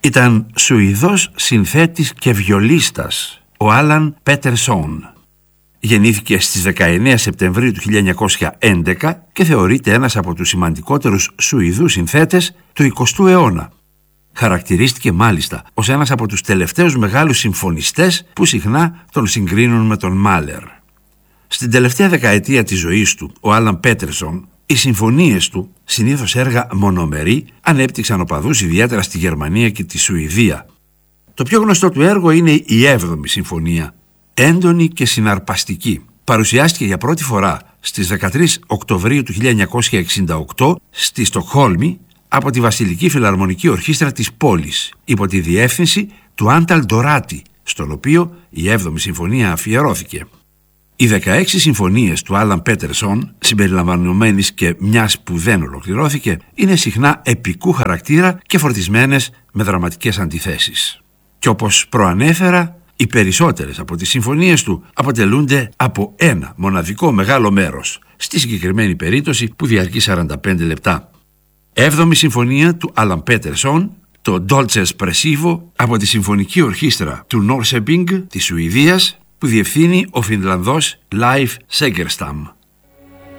ήταν Σουηδός συνθέτης και βιολίστας, ο Άλαν Πέτερσον. Γεννήθηκε στις 19 Σεπτεμβρίου του 1911 και θεωρείται ένας από τους σημαντικότερους Σουηδούς συνθέτες του 20ου αιώνα. Χαρακτηρίστηκε μάλιστα ως ένας από τους τελευταίους μεγάλους συμφωνιστές που συχνά τον συγκρίνουν με τον Μάλερ. Στην τελευταία δεκαετία της ζωής του, ο Άλαν Πέτερσον, οι συμφωνίες του, συνήθως έργα μονομερή, ανέπτυξαν οπαδούς ιδιαίτερα στη Γερμανία και τη Σουηδία. Το πιο γνωστό του έργο είναι η 7η Συμφωνία, έντονη και συναρπαστική. Παρουσιάστηκε για πρώτη φορά στις 13 Οκτωβρίου του 1968 στη Στοκχόλμη από τη Βασιλική Φιλαρμονική Ορχήστρα της πόλης, υπό τη διεύθυνση του Άνταλ Ντοράτη, στον οποίο η 7η Συμφωνία αφιερώθηκε. Οι 16 συμφωνίες του Άλαν Πέτερσον, συμπεριλαμβανομένης και μιας που δεν ολοκληρώθηκε, είναι συχνά επικού χαρακτήρα και φορτισμένες με δραματικές αντιθέσεις. Και όπως προανέφερα, οι περισσότερες από τις συμφωνίες του αποτελούνται από ένα μοναδικό μεγάλο μέρος, στη συγκεκριμένη περίπτωση που διαρκεί 45 λεπτά. 7η Συμφωνία του Άλαν Πέτερσον, το Dolce Espressivo, από τη Συμφωνική Ορχήστρα του Norrköping της Σουηδίας, που διευθύνει ο Φινλανδός Leif Segerstam.